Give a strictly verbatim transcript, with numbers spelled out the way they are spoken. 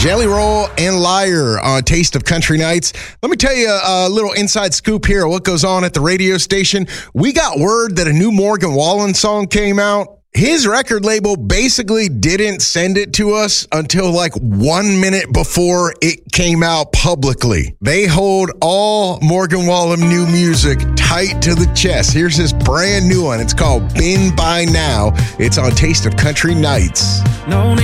Jelly Roll and Liar on Taste of Country Nights. Let me tell you a, a little inside scoop here of what goes on at the radio station. We got word that a new Morgan Wallen song came out. His record label basically didn't send it to us until like one minute before it came out publicly. They hold all Morgan Wallen new music tight to the chest. Here's his brand new one. It's called Been By Now. It's on Taste of Country Nights. No need